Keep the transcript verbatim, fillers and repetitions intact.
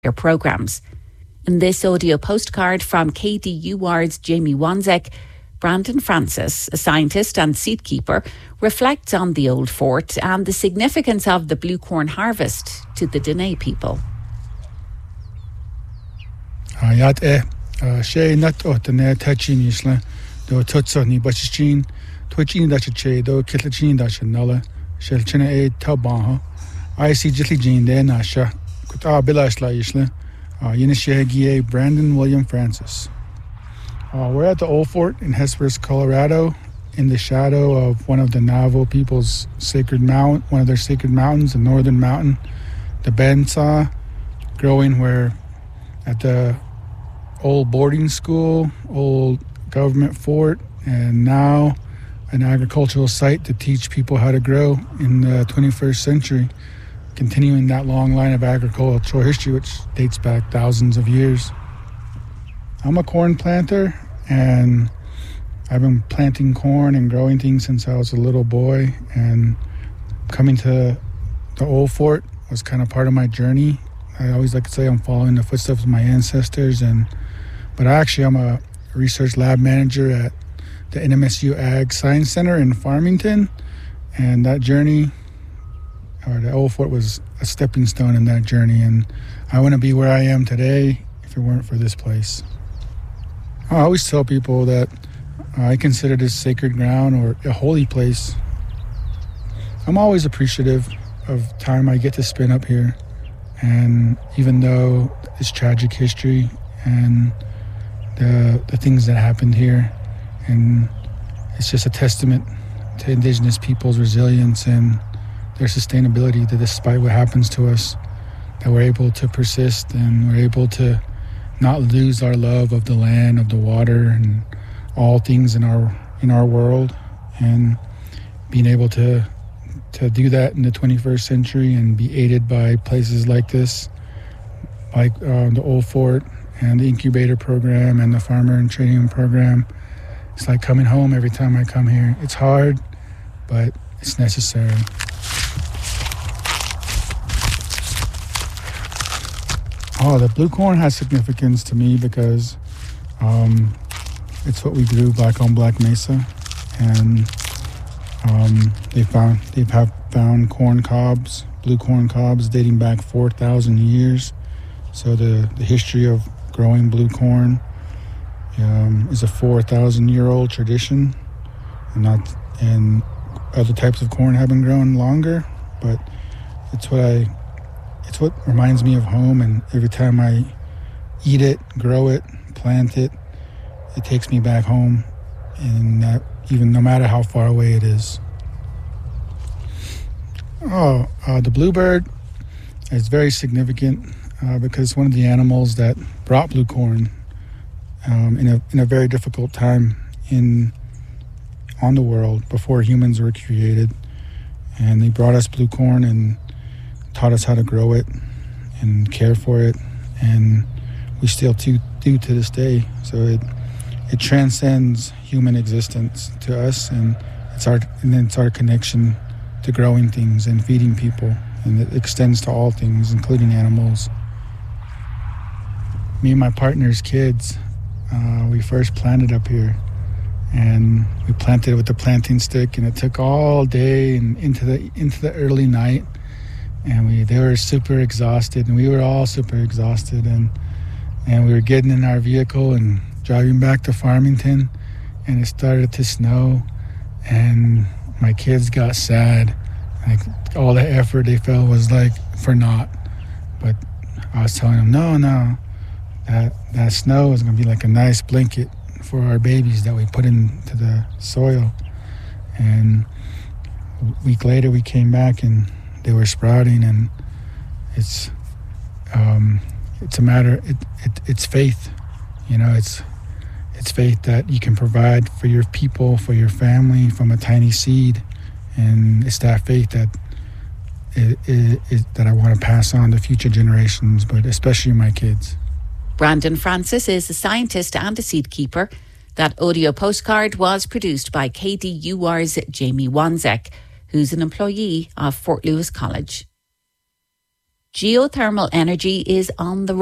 their programmes. In this audio postcard from K D U R's Jamie Wanzek, Brandon Francis, a scientist and seed keeper, reflects on the old fort and the significance of the blue corn harvest to the Dene people. Yat e she nat o Dene tachin isla do tutso ni bachichin twichin da che do kitlachin da nala shel chene e tabaha I see jitli jin de nasha kuta bilashla isla Yinishegie Brandon William Francis. Uh, we're at the Old Fort in Hesperus, Colorado, in the shadow of one of the Navajo people's sacred mount, one of their sacred mountains, the Northern Mountain, the Bensaw, growing where at the old boarding school, old government fort, and now an agricultural site to teach people how to grow in the twenty-first century, continuing that long line of agricultural history which dates back thousands of years. I'm a corn planter, and I've been planting corn and growing things since I was a little boy, and coming to the Old Fort was kind of part of my journey. I always like to say I'm following the footsteps of my ancestors, and but actually I'm a research lab manager at the N M S U Ag Science Center in Farmington, and that journey, or the Old Fort, was a stepping stone in that journey, and I wouldn't be where I am today if it weren't for this place. I always tell people that I consider this sacred ground or a holy place. I'm always appreciative of time I get to spend up here, and even though it's tragic history and the the things that happened here, and it's just a testament to Indigenous people's resilience and their sustainability, that despite what happens to us, that we're able to persist and we're able to not lose our love of the land, of the water, and all things in our in our world, and being able to to do that in the twenty-first century and be aided by places like this, like uh, the Old Fort and the incubator program and the farmer and training program. It's like coming home every time I come here. It's hard, but it's necessary. Oh, the blue corn has significance to me because um, it's what we grew back on Black Mesa, and um, they found they have found corn cobs, blue corn cobs, dating back four thousand years. So the, the history of growing blue corn um, is a four thousand year old tradition, and not and other types of corn have been grown longer, but it's what I. It's what reminds me of home, and every time I eat it, grow it, plant it, it takes me back home, and that, even no matter how far away it is. Oh, uh, the bluebird is very significant uh, because one of the animals that brought blue corn um, in a in a very difficult time in on the world before humans were created, and they brought us blue corn and taught us how to grow it and care for it, and we still do, do to this day. So it it transcends human existence to us, and it's our and then it's our connection to growing things and feeding people, and it extends to all things, including animals. Me and my partner's kids, uh, we first planted up here, and we planted it with the planting stick, and it took all day and into the into the early night. And we they were super exhausted, and we were all super exhausted, and and we were getting in our vehicle and driving back to Farmington, and it started to snow, and my kids got sad. Like, all the effort they felt was like for naught. But I was telling them, no, no, that that snow is gonna be like a nice blanket for our babies that we put into the soil. And a week later we came back and they were sprouting, and it's um, it's a matter. It, it it's faith, you know. It's it's faith that you can provide for your people, for your family, from a tiny seed, and it's that faith that it, it, it, that I want to pass on to future generations, but especially my kids. Brandon Francis is a scientist and a seed keeper. That audio postcard was produced by K D U R's Jamie Wanzek, who's an employee of Fort Lewis College. Geothermal energy is on the